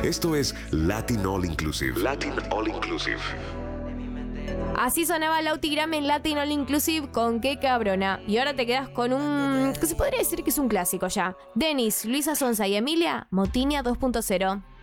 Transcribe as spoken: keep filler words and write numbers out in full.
Esto es Latin All Inclusive. Latin All Inclusive. Así sonaba Lautigrama en Latin All Inclusive con Qué Cabrona. Y ahora te quedas con un... que se podría decir que es un clásico ya. Denis, Luisa Sonza y Emilia, Motinia dos punto cero.